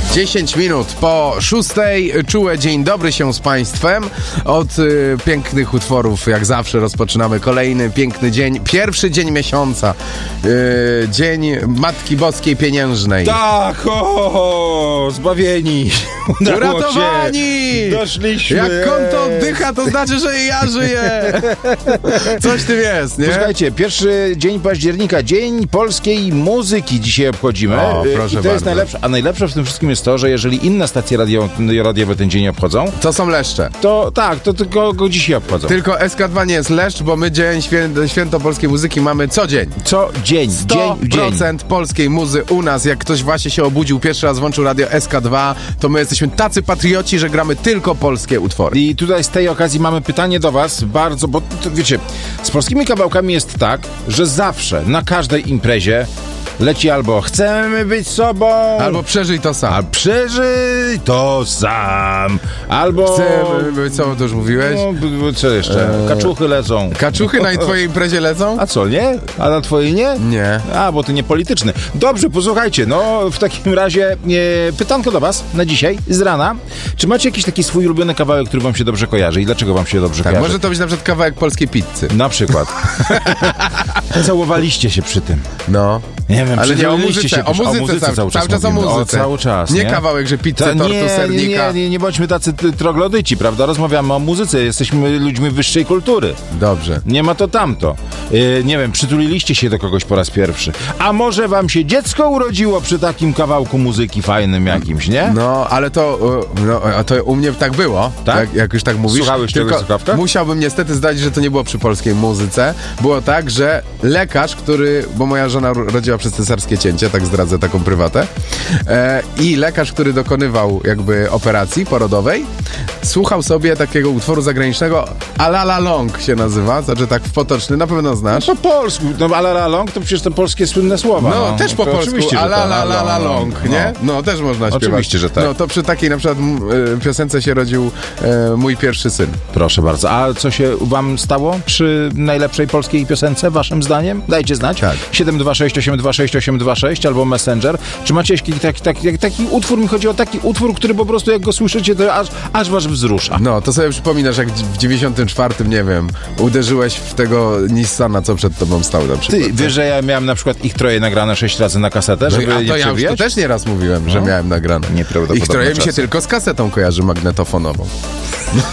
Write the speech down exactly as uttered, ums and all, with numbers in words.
dziesięć minut po szóstej. Czułe dzień dobry się z Państwem. Od y, pięknych utworów, jak zawsze, rozpoczynamy kolejny piękny dzień. Pierwszy dzień miesiąca. Y, dzień Matki Boskiej Pieniężnej. Tak, o, zbawieni. Uratowani! Doszliśmy. Jak konto oddycha, to znaczy, że i ja żyję. Coś tym jest, nie? Słuchajcie, pierwszy dzień października, Dzień Polskiej Muzyki dzisiaj obchodzimy. O, proszę I to bardzo. jest najlepsze. A najlepsze w tym wszystkim jest to, że jeżeli inne stacje radio, radiowe ten dzień obchodzą, To są leszcze. to tak, to tylko go dzisiaj obchodzą. Tylko S K dwa nie jest leszcz, bo my dzień święto, święto polskiej muzyki mamy co dzień. Co dzień, sto dzień w dzień. procent polskiej muzy u nas. Jak ktoś właśnie się obudził, pierwszy raz włączył radio S K dwa, to my jesteśmy tacy patrioci, że gramy tylko polskie utwory. I tutaj z tej okazji mamy pytanie do was, bardzo, bo to, wiecie, z polskimi kawałkami jest tak, że zawsze, na każdej imprezie leci albo chcemy być sobą, Albo przeżyj to sam. a przeżyj to sam, albo... Chcemy, co to już mówiłeś? No, b- b- co jeszcze? Kaczuchy lecą. Kaczuchy na twojej imprezie lecą? A co, nie? A na twojej nie? Nie. A, bo ty nie polityczny. Dobrze, posłuchajcie, no w takim razie e, pytanko do was na dzisiaj, z rana. Czy macie jakiś taki swój ulubiony kawałek, który wam się dobrze kojarzy i dlaczego wam się dobrze Tak, kojarzy? może to być na przykład kawałek polskiej pizzy. Na przykład. Całowaliście się przy tym. No. Nie wiem, Ale nie o przytuliliście muzyce, się, o przy- muzyce, cały, cały czas o mówimy. muzyce. O, cały czas, Nie nie? kawałek, że pizza, Ta- tortu, nie, sernika. Nie, nie, nie bądźmy tacy t- troglodyci, prawda? Rozmawiamy o muzyce, jesteśmy ludźmi wyższej kultury. Dobrze. Nie ma to tamto. Yy, nie wiem, przytuliliście się do kogoś po raz pierwszy. A może wam się dziecko urodziło przy takim kawałku muzyki fajnym jakimś, nie? No, ale to, y, no, a to u mnie tak było, Tak? jak, jak już tak mówisz. Słuchałeś tego Tylko słuchawka? musiałbym niestety zdać, że to nie było przy polskiej muzyce. Było tak, że lekarz, który, bo moja żona rodziła przez cesarskie cięcie, tak zdradzę taką prywatę, e, i lekarz, który dokonywał jakby operacji porodowej, słuchał sobie takiego utworu zagranicznego, A La La Long się nazywa, znaczy tak w potoczny, na pewno znasz. Po polsku. No, a la la long to przecież to polskie słynne słowa. No, No, też po to polsku, oczywiście, że a la tak. la la la long, no. nie? No, też można śpiewać. Oczywiście, że tak. No, to przy takiej na przykład m, y, piosence się rodził e, mój pierwszy syn. Proszę bardzo. A co się wam stało przy najlepszej polskiej piosence, waszym zdaniem? Dajcie znać. Tak. siedem dwa sześć osiem dwa sześć osiem dwa sześć albo Messenger. Czy macie jakiś taki, taki, taki utwór? Mi chodzi o taki utwór, który po prostu jak go słyszycie, to aż, aż was wzrusza. No, to sobie przypominasz, jak w dziewięćdziesiątym czwartym, nie wiem, uderzyłeś w tego Nissana, co przed tobą stał na przykład. Ty, wiesz, że ja miałem na przykład ich troje nagrane sześć razy na kasetę, No, żeby a to nie ja już to przewijać? też nieraz mówiłem, że No. miałem nagrane. Nieprawdopodobne Ich troje mi się czasy. tylko z kasetą kojarzy magnetofonową.